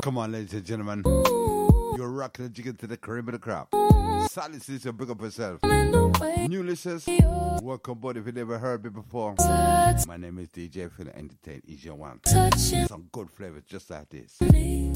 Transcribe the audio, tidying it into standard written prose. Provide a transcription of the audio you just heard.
Come on, ladies and gentlemen. You're rocking the jigger to the cream of the crop. Sally Sister, big up yourself. New listeners, welcome aboard if you never heard me before. My name is DJ Finna Entertain. Easy one. Some good flavors just like this.